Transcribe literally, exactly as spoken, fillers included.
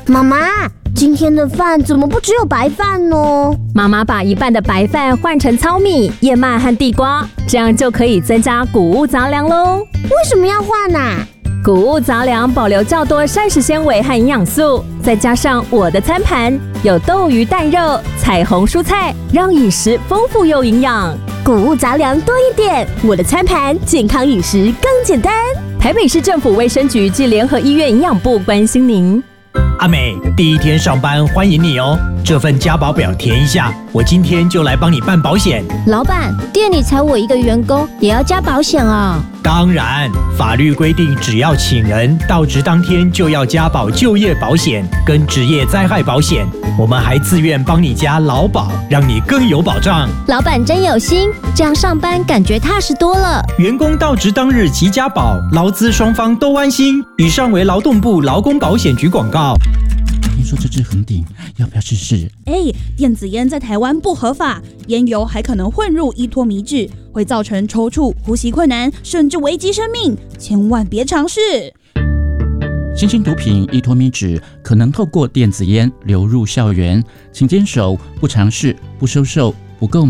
妈妈，今天的饭怎么不只有白饭呢？ 妈妈把一半的白饭换成糙米、燕麦和地瓜，这样就可以增加谷物杂粮喽。 为什么要换啊？ 谷物杂粮保留较多膳食纤维和营养素，再加上我的餐盘有豆鱼蛋肉、彩虹蔬菜，让饮食丰富又营养。 谷物杂粮多一点，我的餐盘健康饮食更简单。 台北市政府卫生局及联合医院营养部关心您。 阿美，第一天上班欢迎你哦。这份加保表填一下，我今天就来帮你办保险。 老板，店里才我一个员工，也要加保险啊？ 当然，法律规定，只要请人到职当天就要加保就业保险跟职业灾害保险。我们还自愿帮你加劳保，让你更有保障。 老板真有心，这样上班感觉踏实多了。 员工到职当日即加保，劳资双方都安心。以上为劳动部劳工保险局广告。 听说这支恒鼎，要不要试试？ 哎，电子烟在台湾不合法，烟油还可能混入依托醚质，会造成抽搐、呼吸困难，甚至危及生命，千万别尝试。 新型毒品依托醚质可能透过电子烟流入校园，请坚守不尝试、不收受、不购买。